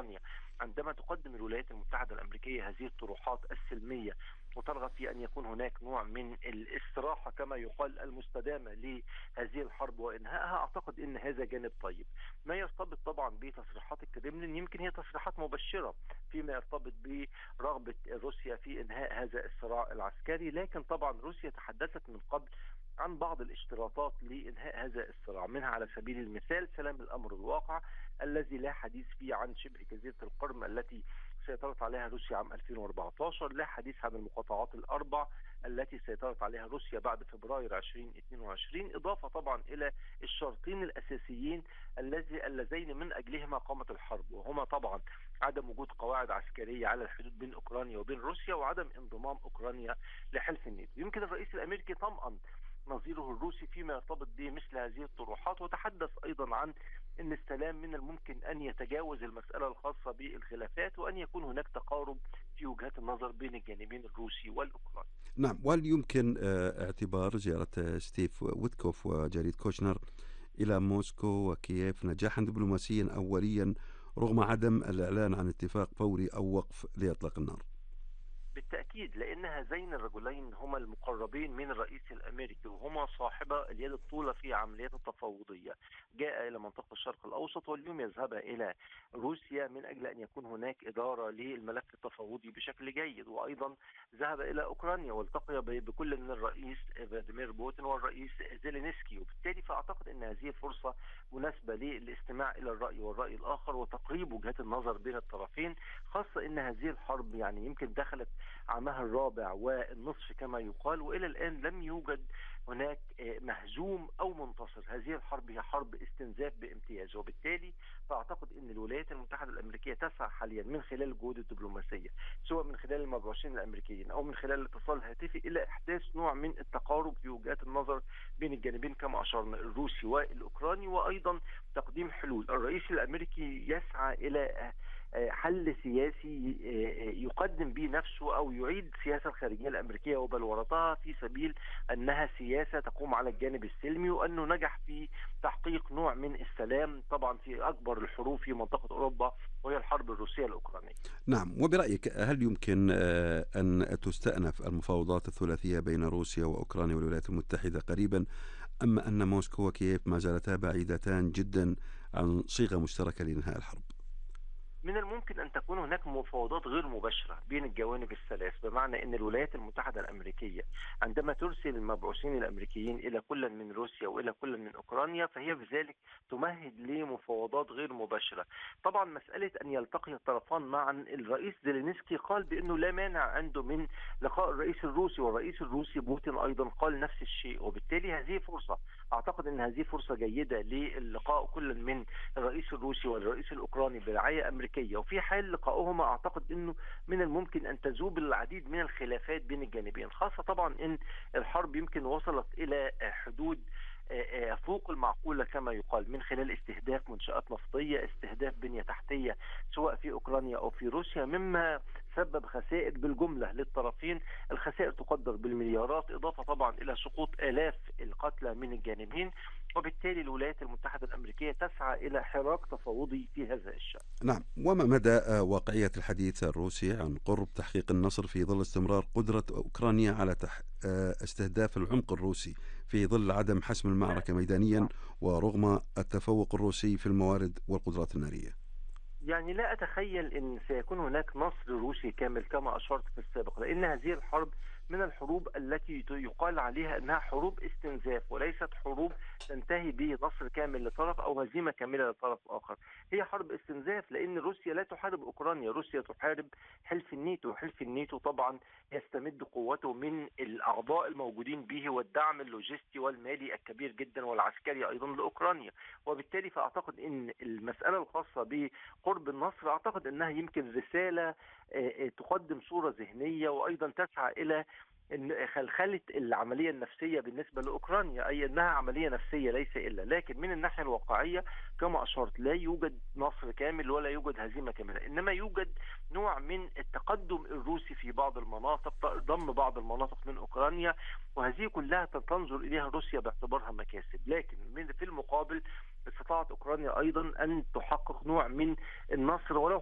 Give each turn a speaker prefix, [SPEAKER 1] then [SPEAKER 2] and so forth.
[SPEAKER 1] أوكرانيا. عندما تقدم الولايات المتحدة الأمريكية هذه الطروحات السلمية وترغب في أن يكون هناك نوع من الاستراحة كما يقال المستدامة لهذه الحرب وإنهائها، أعتقد أن هذا جانب طيب. ما يرتبط طبعا بتصريحات الكريملين يمكن هي تصريحات مبشرة فيما يرتبط برغبة روسيا في إنهاء هذا الصراع العسكري، لكن طبعا روسيا تحدثت من قبل عن بعض الاشتراطات لإنهاء هذا الصراع، منها على سبيل المثال سلام الأمر الواقع الذي لا حديث فيه عن شبه جزيرة القرم التي سيطرت عليها روسيا عام 2014، لا حديث عن المقاطعات الأربع التي سيطرت عليها روسيا بعد فبراير 2022، إضافة طبعا إلى الشرطين الأساسيين اللذين من أجلهما قامت الحرب، وهما طبعا عدم وجود قواعد عسكرية على الحدود بين أوكرانيا وبين روسيا وعدم انضمام أوكرانيا لحلف الناتو. يمكن الرئيس الأمريكي طمأن نظيره الروسي فيما يرتبط بمثل هذه الطروحات، وتحدث أيضا عن أن السلام من الممكن أن يتجاوز المسألة الخاصة بالخلافات وأن يكون هناك تقارب في وجهات النظر بين الجانبين الروسي والأوكراني.
[SPEAKER 2] نعم، وهل يمكن اعتبار زيارة ستيف ويتكوف وجاريد كوشنر إلى موسكو وكييف نجاحا دبلوماسيا أوليا رغم عدم الإعلان عن اتفاق فوري أو وقف لإطلاق النار؟
[SPEAKER 1] بالتأكيد، لأن هذين الرجلين هما المقربين من الرئيس الأمريكي وهما صاحبا اليد الطولى في عمليات التفاوضية. جاء إلى منطقة الشرق الأوسط واليوم يذهب إلى روسيا من أجل أن يكون هناك إدارة للملف التفاوضي بشكل جيد، وأيضا ذهب إلى أوكرانيا والتقي بكل من الرئيس فلاديمير بوتين والرئيس زيلينسكي، وبالتالي فأعتقد أن هذه فرصة مناسبة للاستماع إلى الرأي والرأي الآخر وتقريب وجهات النظر بين الطرفين، خاصة أن هذه الحرب يعني يمكن دخلت عامها الرابع والنصف كما يقال، وإلى الآن لم يوجد هناك مهزوم أو منتصر. هذه الحرب هي حرب استنزاف بامتياز، وبالتالي فأعتقد أن الولايات المتحدة الأمريكية تسعى حاليا من خلال الجهود الدبلوماسية سواء من خلال المبعوثين الأمريكيين أو من خلال الاتصال الهاتفي إلى إحداث نوع من التقارب في وجهات النظر بين الجانبين كما أشرنا الروسي والأوكراني، وأيضا تقديم حلول. الرئيس الأمريكي يسعى إلى حل سياسي يقدم به نفسه أو يعيد السياسة الخارجية الأمريكية وبلورتها في سبيل أنها سياسة تقوم على الجانب السلمي، وأنه نجح في تحقيق نوع من السلام طبعا في أكبر الحروب في منطقة أوروبا وهي الحرب الروسية الأوكرانية.
[SPEAKER 2] نعم، وبرأيك هل يمكن أن تستأنف المفاوضات الثلاثية بين روسيا وأوكرانيا والولايات المتحدة قريبا، أم أن موسكو وكييف ما زالتا بعيدتان جدا عن صيغة مشتركة لإنهاء الحرب؟
[SPEAKER 1] من الممكن أن تكون هناك مفاوضات غير مباشرة بين الجوانب الثلاث، بمعنى أن الولايات المتحدة الأمريكية عندما ترسل المبعوثين الأمريكيين إلى كل من روسيا وإلى كل من أوكرانيا فهي بذلك تمهد لمفاوضات غير مباشرة. طبعا مسألة أن يلتقي الطرفان معا، الرئيس زيلينسكي قال بأنه لا مانع عنده من لقاء الرئيس الروسي، والرئيس الروسي بوتين أيضا قال نفس الشيء، وبالتالي هذه فرصة، أعتقد أن هذه فرصة جيدة للقاء كل من الرئيس الروسي والرئيس الأوكراني برعاية أمريكية، وفي حال لقائهما أعتقد أنه من الممكن أن تذوب العديد من الخلافات بين الجانبين، خاصة طبعا أن الحرب يمكن وصلت إلى حدود فوق المعقولة كما يقال، من خلال استهداف منشآت نفطية، استهداف بنية تحتية سواء في أوكرانيا أو في روسيا، مما سبب خسائر بالجملة للطرفين. الخسائر تقدر بالمليارات، إضافة طبعا إلى سقوط آلاف القتلى من الجانبين، وبالتالي الولايات المتحدة الأمريكية تسعى إلى حراك تفاوضي في هذا الشأن.
[SPEAKER 2] نعم، وما مدى واقعية الحديث الروسي عن قرب تحقيق النصر في ظل استمرار قدرة أوكرانيا على استهداف العمق الروسي في ظل عدم حسم المعركة ميدانيا ورغم التفوق الروسي في الموارد والقدرات النارية؟
[SPEAKER 1] يعني لا أتخيل أن سيكون هناك نصر روسي كامل كما أشرت في السابق، لأن هذه الحرب من الحروب التي يقال عليها أنها حروب استنزاف وليست حروب تنتهي بنصر كامل لطرف أو هزيمة كاملة لطرف آخر. هي حرب استنزاف لأن روسيا لا تحارب أوكرانيا، روسيا تحارب حلف الناتو، حلف الناتو طبعا يستمد قوته من الأعضاء الموجودين به والدعم اللوجستي والمالي الكبير جدا والعسكري أيضا لأوكرانيا، وبالتالي فأعتقد أن المسألة الخاصة بقرب النصر أعتقد أنها يمكن رسالة تقدم صورة ذهنية، وأيضا تسعى إلى إن خلخلة العملية النفسية بالنسبة لأوكرانيا، أي أنها عملية نفسية ليس إلا، لكن من الناحية الواقعية كما أشرت لا يوجد نصر كامل ولا يوجد هزيمة كاملة، إنما يوجد نوع من التقدم الروسي في بعض المناطق، ضم بعض المناطق من أوكرانيا، وهذه كلها تنظر إليها روسيا باعتبارها مكاسب، لكن في المقابل استطاعت أوكرانيا أيضا أن تحقق نوع من النصر ولو